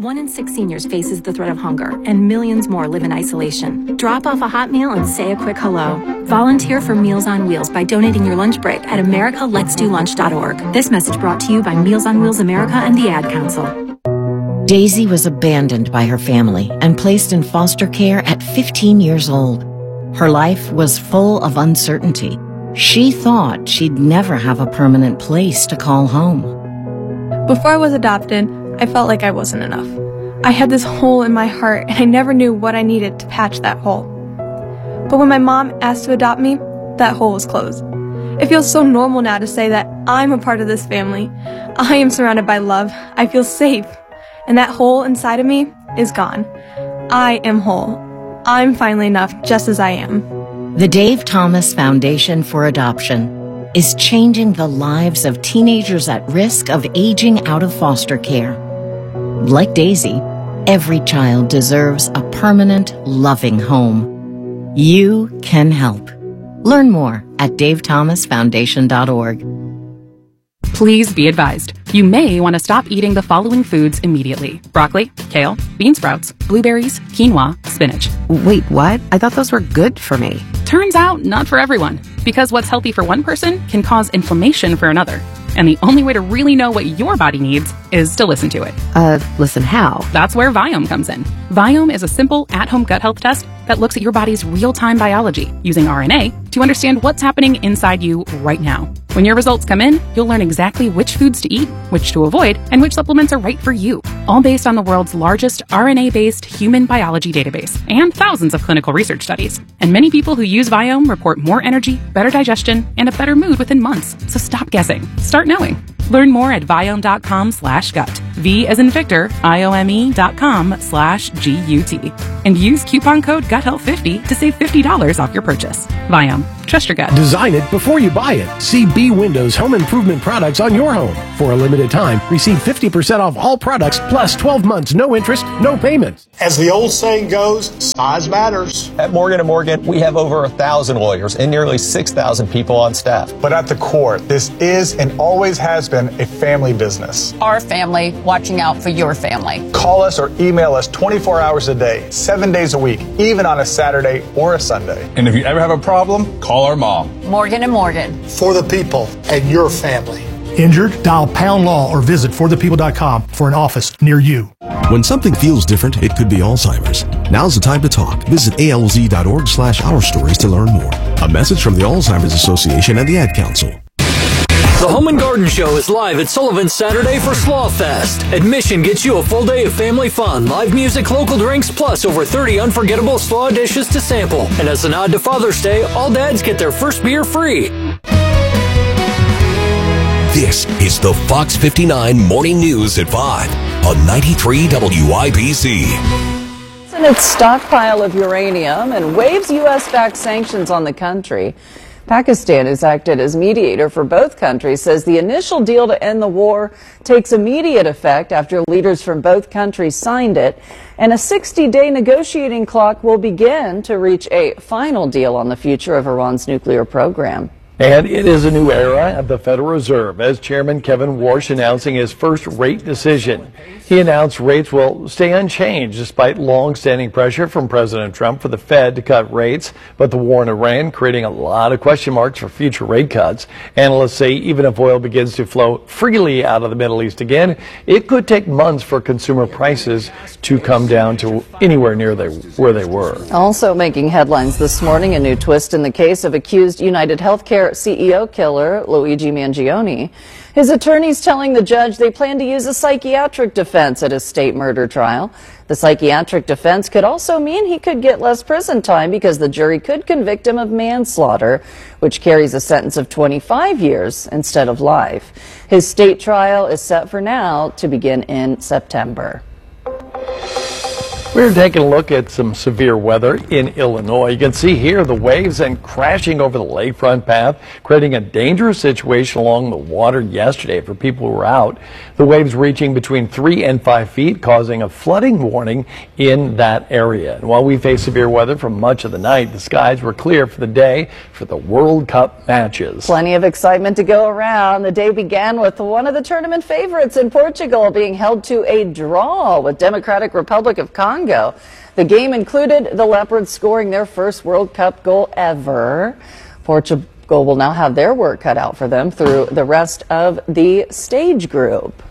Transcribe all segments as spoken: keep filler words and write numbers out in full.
One in six seniors faces the threat of hunger, and millions more live in isolation. Drop off a hot meal and say a quick hello. Volunteer for Meals on Wheels by donating your lunch break at america lets do lunch dot org. This message brought to you by Meals on Wheels America and the Ad Council. Daisy was abandoned by her family and placed in foster care at fifteen years old. Her life was full of uncertainty. She thought she'd never have a permanent place to call home. Before I was adopted, I felt like I wasn't enough. I had this hole in my heart, and I never knew what I needed to patch that hole. But when my mom asked to adopt me, that hole was closed. It feels so normal now to say that I'm a part of this family. I am surrounded by love. I feel safe. And that hole inside of me is gone. I am whole. I'm finally enough just as I am. The Dave Thomas Foundation for Adoption is changing the lives of teenagers at risk of aging out of foster care. Like Daisy, every child deserves a permanent, loving home. You can help. Learn more at dave thomas foundation dot org. Please be advised, you may want to stop eating the following foods immediately. Broccoli, kale, bean sprouts, blueberries, quinoa, spinach. Wait, what? I thought those were good for me. Turns out, not for everyone. Because what's healthy for one person can cause inflammation for another. And the only way to really know what your body needs is to listen to it. Uh, listen how? That's where Viome comes in. Viome is a simple, at-home gut health test that looks at your body's real-time biology using R N A to understand what's happening inside you right now. When your results come in, you'll learn exactly which foods to eat, which to avoid, and which supplements are right for you. All based on the world's largest R N A-based human biology database and thousands of clinical research studies. And many people who use Viome report more energy, better digestion, and a better mood within months. So stop guessing. Start knowing. Learn more at viome.com slash gut. V as in Victor, I-O-M-E dot com slash G-U-T. And use coupon code gut health fifty to save fifty dollars off your purchase. Viome. Trust your gut. Design it before you buy it. See B Windows home improvement products on your home. For a limited time, receive fifty percent off all products plus twelve months, no interest, no payments. As the old saying goes, size matters. At Morgan and Morgan, we have over a thousand lawyers and nearly six thousand people on staff. But at the core, this is and always has been a family business. Our family watching out for your family. Call us or email us twenty-four hours a day, seven days a week, even on a Saturday or a Sunday. And if you ever have a problem, call our mom. Morgan and Morgan. For the people and your family. Injured? Dial Pound Law or visit for the people dot com for an office near you. When something feels different, it could be Alzheimer's. Now's the time to talk. Visit A L Z dot org slash our stories to learn more. A message from the Alzheimer's Association and the Ad Council. The Home and Garden Show is live at Sullivan Saturday for Sloth Fest. Admission gets you a full day of family fun, live music, local drinks, plus over thirty unforgettable slaw dishes to sample. And as a nod to Father's Day, all dads get their first beer free. This is the Fox fifty-nine Morning News at five on ninety-three W I B C. And its stockpile of uranium and waves U S-backed sanctions on the country. Pakistan, who's acted as mediator for both countries, says the initial deal to end the war takes immediate effect after leaders from both countries signed it, and a sixty-day negotiating clock will begin to reach a final deal on the future of Iran's nuclear program. And it is a new era at the Federal Reserve, as Chairman Kevin Warsh announcing his first rate decision. He announced rates will stay unchanged despite long-standing pressure from President Trump for the Fed to cut rates. But the war in Iran creating a lot of question marks for future rate cuts. Analysts say even if oil begins to flow freely out of the Middle East again, it could take months for consumer prices to come down to anywhere near they, where they were. Also making headlines this morning, a new twist in the case of accused United Healthcare C E O killer Luigi Mangione. His attorneys telling the judge they plan to use a psychiatric defense at his state murder trial. The psychiatric defense could also mean he could get less prison time because the jury could convict him of manslaughter, which carries a sentence of twenty-five years instead of life. His state trial is set for now to begin in September. We're taking a look at some severe weather in Illinois. You can see here the waves and crashing over the lakefront path, creating a dangerous situation along the water yesterday for people who were out. The waves reaching between three and five feet, causing a flooding warning in that area. And while we face severe weather for much of the night, the skies were clear for the day for the World Cup matches. Plenty of excitement to go around. The day began with one of the tournament favorites in Portugal being held to a draw with Democratic Republic of Congo. The game included the Leopards scoring their first World Cup goal ever. Portugal will now have their work cut out for them through the rest of the stage group.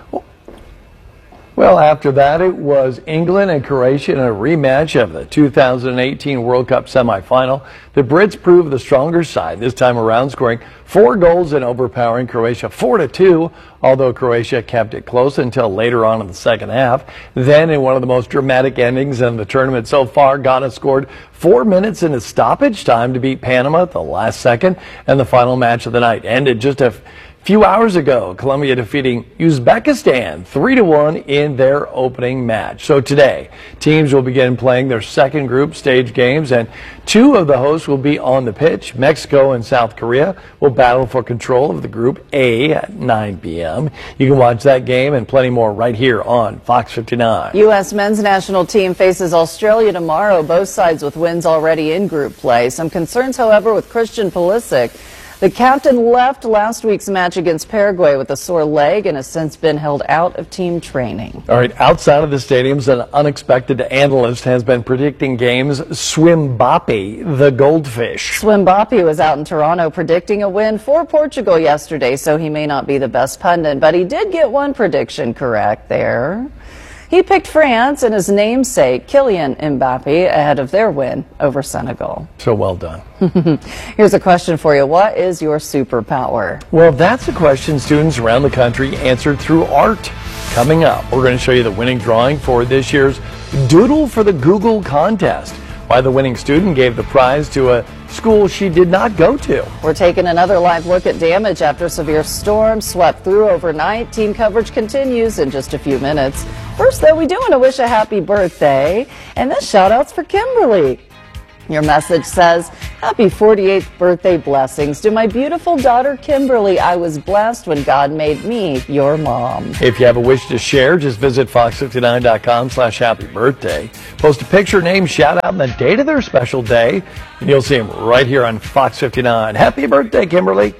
Well, after that, it was England and Croatia in a rematch of the two thousand eighteen World Cup semifinal. The Brits proved the stronger side this time around, scoring four goals and overpowering Croatia four to two, although Croatia kept it close until later on in the second half. Then, in one of the most dramatic endings in the tournament so far, Ghana scored four minutes into stoppage time to beat Panama at the last second, and the final match of the night ended just a few hours ago, Colombia defeating Uzbekistan three to one in their opening match. So today, teams will begin playing their second group stage games, and two of the hosts will be on the pitch. Mexico and South Korea will battle for control of the Group A at nine p m You can watch that game and plenty more right here on Fox fifty-nine. U S men's national team faces Australia tomorrow, both sides with wins already in group play. Some concerns, however, with Christian Pulisic. The captain left last week's match against Paraguay with a sore leg and has since been held out of team training. All right, outside of the stadiums, an unexpected analyst has been predicting games. Swimbapi, the goldfish. Swimbapi was out in Toronto predicting a win for Portugal yesterday, so he may not be the best pundit, but he did get one prediction correct there. He picked France and his namesake, Kylian Mbappe, ahead of their win over Senegal. So well done. Here's a question for you. What is your superpower? Well, that's a question students around the country answered through art. Coming up, we're going to show you the winning drawing for this year's Doodle for the Google contest. Why the winning student gave the prize to a school she did not go to. We're taking another live look at damage after severe storms swept through overnight. Team coverage continues in just a few minutes. First, though, we do want to wish a happy birthday, and this shout-out's for Kimberly. Your message says, happy forty-eighth birthday blessings to my beautiful daughter, Kimberly. I was blessed when God made me your mom. If you have a wish to share, just visit fox fifty-nine dot com slash happy birthday. Post a picture, name, shout out, and the date of their special day, and you'll see them right here on Fox fifty-nine. Happy birthday, Kimberly.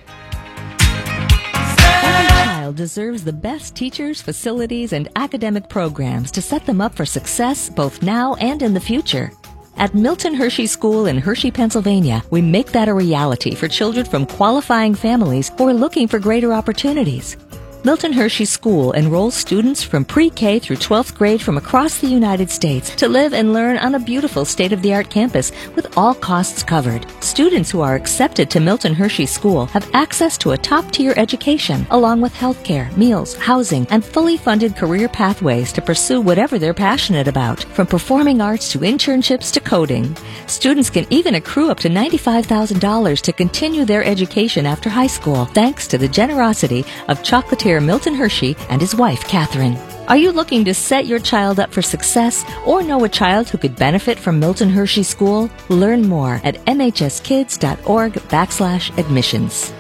Deserves the best teachers, facilities, and academic programs to set them up for success both now and in the future. At Milton Hershey School in Hershey, Pennsylvania, we make that a reality for children from qualifying families who are looking for greater opportunities. Milton Hershey School enrolls students from pre-K through twelfth grade from across the United States to live and learn on a beautiful state-of-the-art campus with all costs covered. Students who are accepted to Milton Hershey School have access to a top-tier education, along with health care, meals, housing, and fully funded career pathways to pursue whatever they're passionate about, from performing arts to internships to coding. Students can even accrue up to ninety-five thousand dollars to continue their education after high school, thanks to the generosity of chocolatier Milton Hershey and his wife, Catherine. Are you looking to set your child up for success or know a child who could benefit from Milton Hershey School? Learn more at mhskids.org backslash admissions.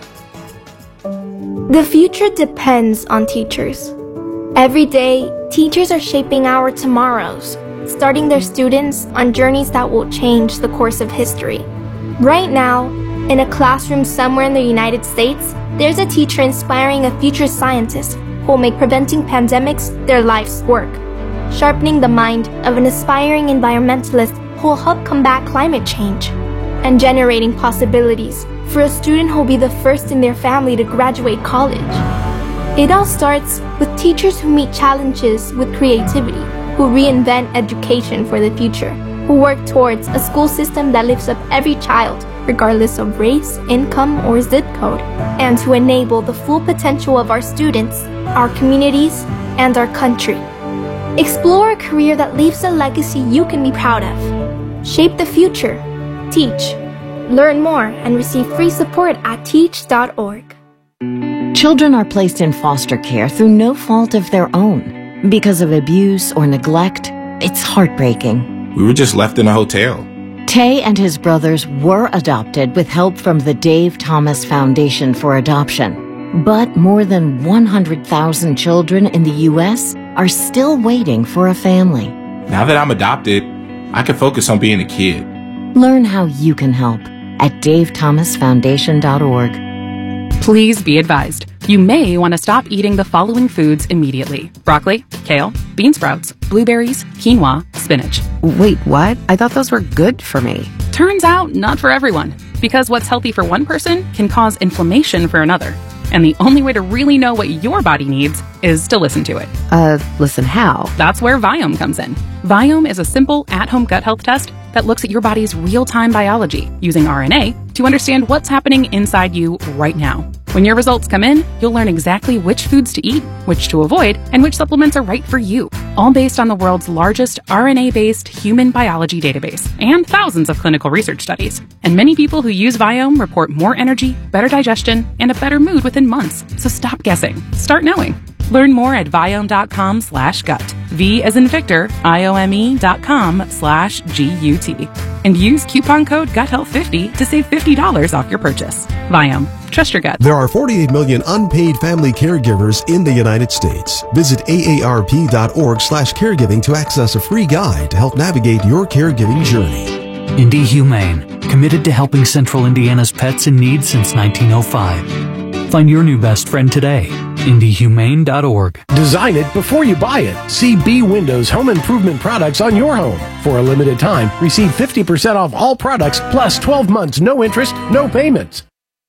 The future depends on teachers. Every day, teachers are shaping our tomorrows, starting their students on journeys that will change the course of history. Right now, in a classroom somewhere in the United States, there's a teacher inspiring a future scientist who will make preventing pandemics their life's work, sharpening the mind of an aspiring environmentalist who will help combat climate change, and generating possibilities for a student who will be the first in their family to graduate college. It all starts with teachers who meet challenges with creativity, who reinvent education for the future, who work towards a school system that lifts up every child, regardless of race, income, or zip code, and to enable the full potential of our students, our communities, and our country. Explore a career that leaves a legacy you can be proud of. Shape the future. Teach. Learn more and receive free support at teach dot org. Children are placed in foster care through no fault of their own because of abuse or neglect, It's heartbreaking. We were just left in a hotel. Tay and his brothers were adopted with help from the Dave Thomas Foundation for Adoption. But more than one hundred thousand children in the U S are still waiting for a family. Now that I'm adopted, I can focus on being a kid. Learn how you can help at dave thomas foundation dot org. Please be advised, you may want to stop eating the following foods immediately: broccoli, kale, bean sprouts, blueberries, quinoa, spinach. Wait, what? I thought those were good for me. Turns out, not for everyone, because what's healthy for one person can cause inflammation for another. And the only way to really know what your body needs is to listen to it. Uh, listen how? That's where Viome comes in. Viome is a simple, at-home gut health test that looks at your body's real-time biology using R N A to understand what's happening inside you right now. When your results come in, you'll learn exactly which foods to eat, which to avoid, and which supplements are right for you, all based on the world's largest R N A-based human biology database and thousands of clinical research studies. And many people who use Viome report more energy, better digestion, and a better mood within months. So stop guessing. Start knowing. Learn more at viome.com slash gut. V as in Victor, I-O-M-E dot com slash G-U-T. And use coupon code gut health fifty to save fifty dollars off your purchase. Viome. Trust your gut. There are forty-eight million unpaid family caregivers in the United States. Visit A A R P dot org slash caregiving to access a free guide to help navigate your caregiving journey. Indie Humane, committed to helping Central Indiana's pets in need since nineteen oh five. Find your new best friend today. indie humane dot org. Design it before you buy it. See B Windows home improvement products on your home. For a limited time, receive fifty percent off all products plus twelve months, no interest, no payments.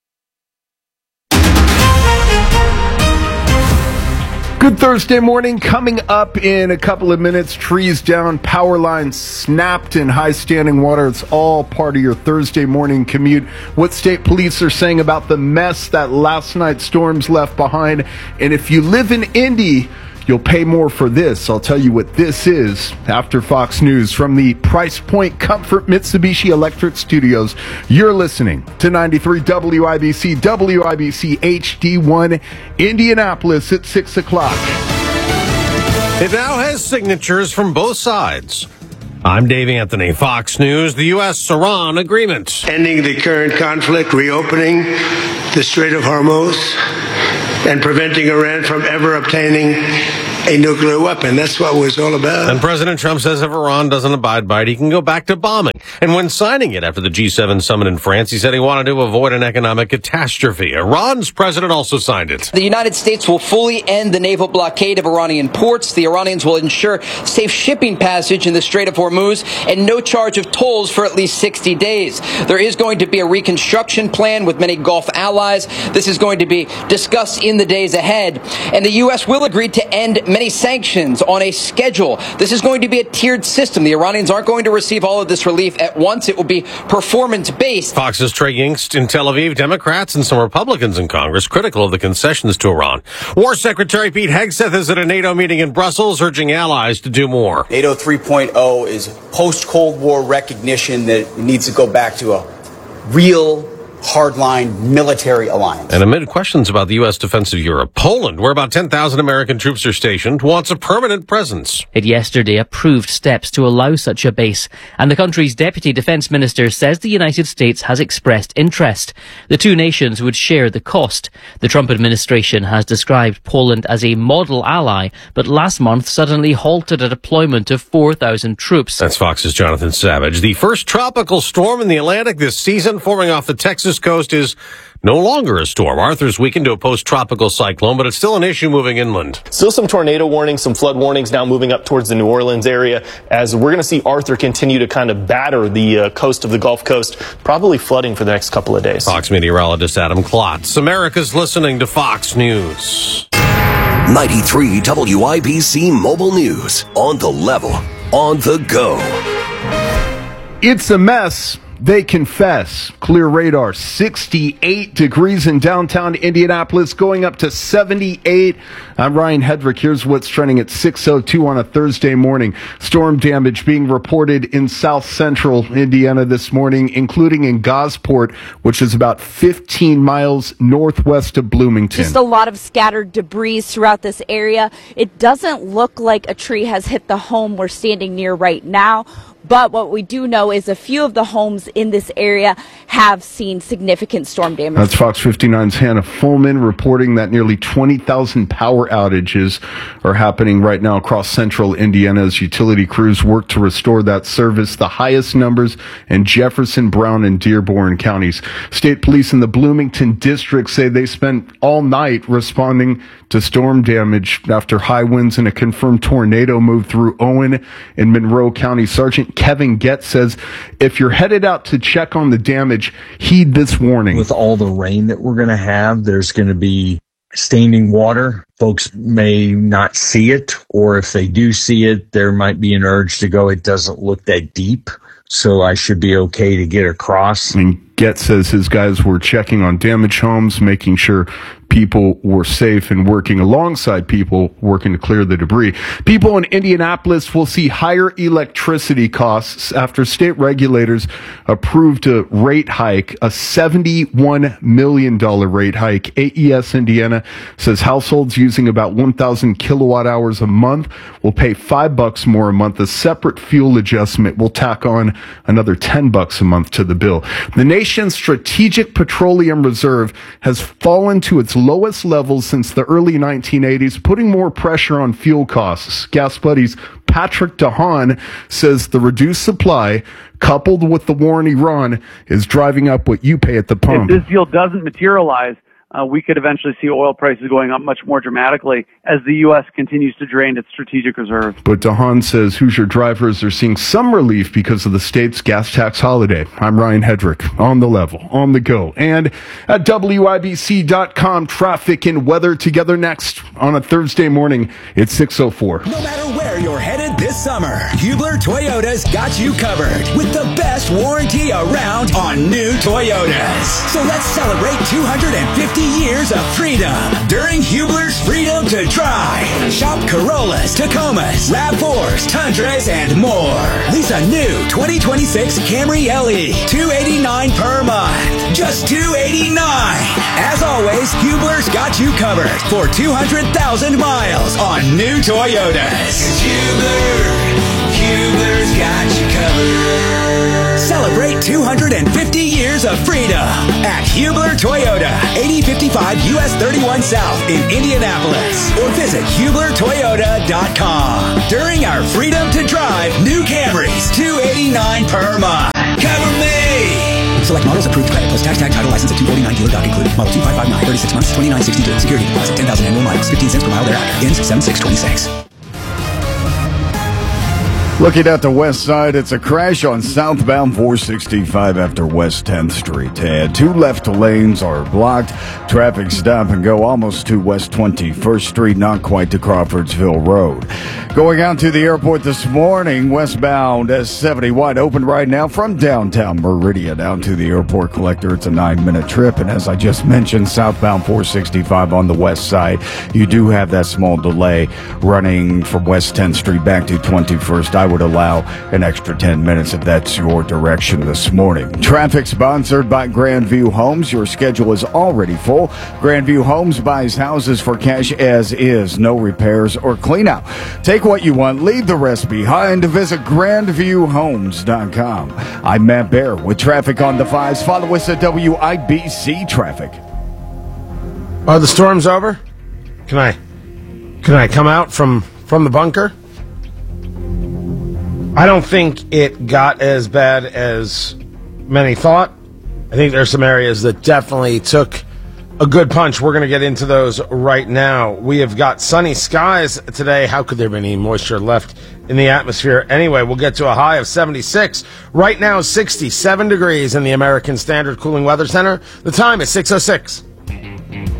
Good Thursday morning. Coming up in a couple of minutes, trees down, power lines snapped in high standing water. It's all part of your Thursday morning commute. What state police are saying about the mess that last night's storms left behind. And if you live in Indy, you'll pay more for this. I'll tell you what this is after Fox News from the Price Point Comfort Mitsubishi Electric Studios. You're listening to ninety-three W I B C, W I B C H D one, Indianapolis at six o'clock. It now has signatures from both sides. I'm Dave Anthony, Fox News, the U S Iran agreement. Ending the current conflict, reopening the Strait of Hormuz, and preventing Iran from ever obtaining a nuclear weapon. That's what it was all about. And President Trump says if Iran doesn't abide by it, he can go back to bombing. And when signing it after the G seven summit in France, he said he wanted to avoid an economic catastrophe. Iran's president also signed it. The United States will fully end the naval blockade of Iranian ports. The Iranians will ensure safe shipping passage in the Strait of Hormuz and no charge of tolls for at least sixty days. There is going to be a reconstruction plan with many Gulf allies. This is going to be discussed in the days ahead. And the U S will agree to end many sanctions on a schedule. This is going to be a tiered system. The Iranians aren't going to receive all of this relief at once. It will be performance-based. Fox's Trey Yingst in Tel Aviv. Democrats and some Republicans in Congress critical of the concessions to Iran. War Secretary Pete Hegseth is at a NATO meeting in Brussels, urging allies to do more. NATO three point oh is post-Cold War recognition that it needs to go back to a real hardline military alliance. And amid questions about the U S defense of Europe, Poland, where about ten thousand American troops are stationed, wants a permanent presence. It yesterday approved steps to allow such a base, and the country's deputy defense minister says the United States has expressed interest. The two nations would share the cost. The Trump administration has described Poland as a model ally, but last month suddenly halted a deployment of four thousand troops. That's Fox's Jonathan Savage. The first tropical storm in the Atlantic this season, forming off the Texas coast, is no longer a storm. Arthur's weakened to a post-tropical cyclone, but it's still an issue moving inland. Still some tornado warnings, some flood warnings now moving up towards the New Orleans area, as we're going to see Arthur continue to kind of batter the uh, coast of the Gulf Coast, probably flooding for the next couple of days. Fox meteorologist Adam Klotz. America's listening to Fox News. ninety-three W I B C Mobile News. On the level, on the go. It's a mess. They confess. Clear radar, sixty-eight degrees in downtown Indianapolis, going up to seventy-eight. I'm Ryan Hedrick. Here's what's trending at six oh two on a Thursday morning. Storm damage being reported in south central Indiana this morning, including in Gosport, which is about fifteen miles northwest of Bloomington. Just a lot of scattered debris throughout this area. It doesn't look like a tree has hit the home we're standing near right now. But what we do know is a few of the homes in this area have seen significant storm damage. That's Fox fifty-nine's Hannah Fullman reporting that nearly twenty thousand power outages are happening right now across central Indiana as utility crews work to restore that service, the highest numbers in Jefferson, Brown, and Dearborn counties. State police in the Bloomington district say they spent all night responding to storm damage after high winds and a confirmed tornado moved through Owen and Monroe County. Sergeant Kevin Getz says if you're headed out to check on the damage, heed this warning. With all the rain that we're going to have, there's going to be standing water. Folks may not see it, or if they do see it, there might be an urge to go, it doesn't look that deep, so I should be okay to get across. And Getz says his guys were checking on damaged homes, making sure people were safe and working alongside people working to clear the debris. People in Indianapolis will see higher electricity costs after state regulators approved a rate hike, a seventy-one million dollars rate hike. A E S Indiana says households using about one thousand kilowatt hours a month will pay five bucks more a month. A separate fuel adjustment will tack on another ten bucks a month to the bill. The nation's strategic petroleum reserve has fallen to its lowest levels since the early nineteen eighties, putting more pressure on fuel costs. Gas Buddy's Patrick DeHaan says the reduced supply, coupled with the war in Iran, is driving up what you pay at the pump. If this deal doesn't materialize, uh, we could eventually see oil prices going up much more dramatically as the U S continues to drain its strategic reserve. But DeHaan says Hoosier drivers are seeing some relief because of the state's gas tax holiday. I'm Ryan Hedrick, on the level, on the go, and at W I B C dot com. Traffic and weather together next on a Thursday morning. It's six oh four. No matter where you're headed this summer, Hubler Toyota's got you covered with the best warranty around on new Toyotas. So let's celebrate two hundred fifty years of freedom during Hubler's Freedom to Drive. Shop Corollas, Tacomas, RAV fours, Tundras, and more. Lease a new twenty twenty-six Camry L E, two hundred eighty-nine dollars per month. Just two hundred eighty-nine dollars. As always, Hubler's got you covered for two hundred thousand miles on new Toyotas. Hubler, Hubler's got you covered. Celebrate two hundred fifty years of freedom at Hubler Toyota, eighty fifty-five U S thirty-one South in Indianapolis, or visit Hubler Toyota dot com. During our Freedom to Drive new Camrys, two hundred eighty-nine dollars per month. Cover me! Select models approved credit plus tax tag title license at two forty-nine dealer doc included. Model two five five nine, thirty-six months, twenty-nine sixty-two. Security deposit ten thousand annual miles, fifteen cents per mile thereafter. Ends seven six twenty-six. Looking at the west side, it's a crash on southbound four sixty-five after West tenth Street. And two left lanes are blocked. Traffic stop and go almost to West twenty-first Street, not quite to Crawfordsville Road. Going out to the airport this morning, westbound S seventy wide open right now from downtown Meridian down to the airport collector. It's a nine-minute trip. And as I just mentioned, southbound four sixty-five on the west side, you do have that small delay running from West tenth Street back to twenty-first. I would allow an extra ten minutes if that's your direction this morning. Traffic sponsored by Grandview Homes. Your schedule is already full. Grandview Homes buys houses for cash as is, no repairs or cleanout. Take what you want, leave the rest behind. Visit grandview homes dot com. I'm Matt Bear with traffic on the fives. Follow us at W I B C Traffic. Are the storms over? Can I can I come out from from the bunker? I don't think it got as bad as many thought. I think there's some areas that definitely took a good punch. We're going to get into those right now. We have got sunny skies today. How could there be any moisture left in the atmosphere? Anyway, we'll get to a high of seventy-six. Right now, sixty-seven degrees in the American Standard Cooling Weather Center. The time is six oh six.